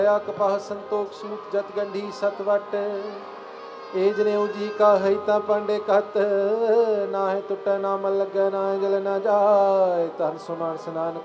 कपाह संतोख सूत जत गंढी सतवट ए जनेऊ जी का है ता पांडे कत ना है टुटा ना मल लगे ना जल ना जाए धन सुमन स्नान